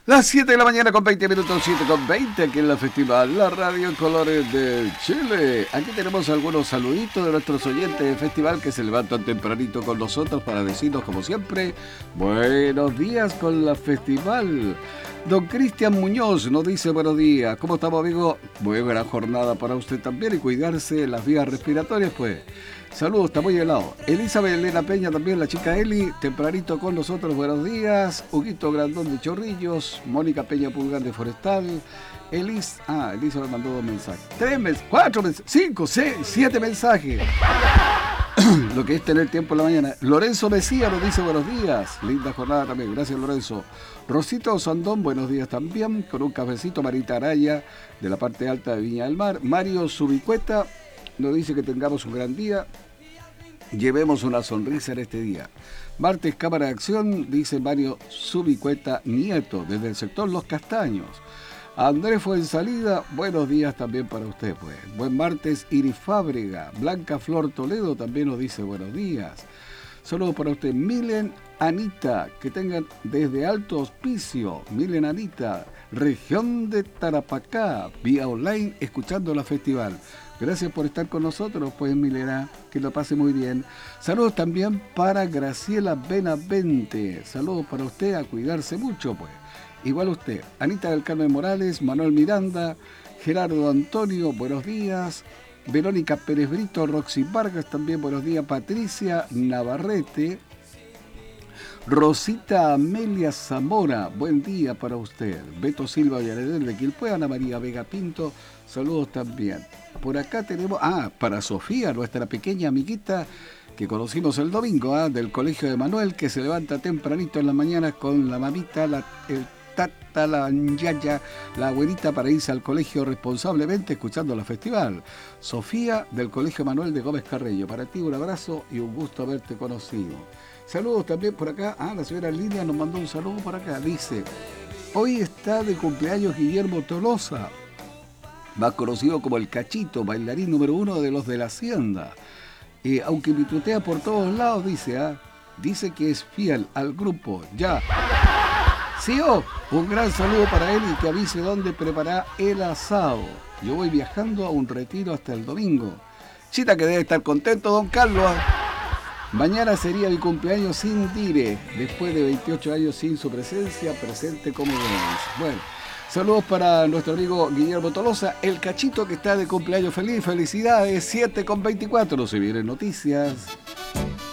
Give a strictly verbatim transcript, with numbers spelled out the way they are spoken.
Las siete de la mañana con veinte minutos, siete con veinte aquí en la Festival, la radio en colores de Chile. Aquí tenemos algunos saluditos de nuestros oyentes del festival que se levantan tempranito con nosotros para decirnos, como siempre, buenos días con la Festival. Don Cristian Muñoz nos dice buenos días. ¿Cómo estamos, amigo? Muy buena jornada para usted también y cuidarse las vías respiratorias, pues. Saludos, está muy helado. Elizabeth Elena Peña también, la chica Eli, tempranito con nosotros, buenos días. Huguito Grandón de Chorrillos, Mónica Peña Pulgar de Forestal, Elis, ah, Elizabeth mandó dos mensajes. Tres mensajes, cuatro mensajes, cinco, seis, siete mensajes. Lo que es tener tiempo en la mañana. Lorenzo Mesía nos dice buenos días. Linda jornada también, gracias Lorenzo. Rosito Sandón, buenos días también, con un cafecito. Marita Araya, de la parte alta de Viña del Mar. Mario Subicueta nos dice que tengamos un gran día. Llevemos una sonrisa en este día. Martes, Cámara de Acción, dice Mario Subicueta Nieto, desde el sector Los Castaños. Andrés Fuensalida, buenos días también para usted, pues. Buen martes, Iris Fábrega. Blanca Flor Toledo también nos dice buenos días. Saludos para usted, Milen Anita, que tengan desde Alto Hospicio. Milen Anita, región de Tarapacá, vía online, escuchando la festival. Gracias por estar con nosotros, pues, Milena, que lo pase muy bien. Saludos también para Graciela Benavente. Saludos para usted, a cuidarse mucho, pues. Igual usted. Anita del Carmen Morales, Manuel Miranda, Gerardo Antonio, buenos días. Verónica Pérez Brito, Roxy Vargas, también buenos días. Patricia Navarrete. Rosita Amelia Zamora, buen día para usted. Beto Silva Villarreal de Quilpué, Ana María Vega Pinto, saludos también. Por acá tenemos, ah, para Sofía, nuestra pequeña amiguita que conocimos el domingo, ah, del Colegio de Manuel, que se levanta tempranito en la mañana con la mamita, la, el tata, la yaya, la abuelita para irse al colegio responsablemente escuchando la festival. Sofía del Colegio Manuel de Gómez Carreño, para ti un abrazo y un gusto haberte conocido. Saludos también por acá, ah, la señora Lidia nos mandó un saludo por acá, dice, hoy está de cumpleaños Guillermo Tolosa, más conocido como el Cachito, bailarín número uno de los de la Hacienda. Eh, aunque me tutea por todos lados, dice, ah, dice que es fiel al grupo, ya. Sí, oh, un gran saludo para él y que avise dónde preparar el asado. Yo voy viajando a un retiro hasta el domingo. Chita que debe estar contento, don Carlos. Mañana sería mi cumpleaños sin Dire, después de veintiocho años sin su presencia, presente como vemos. Bueno, saludos para nuestro amigo Guillermo Tolosa, el Cachito que está de cumpleaños feliz, felicidades, siete con veinticuatro, se vienen noticias.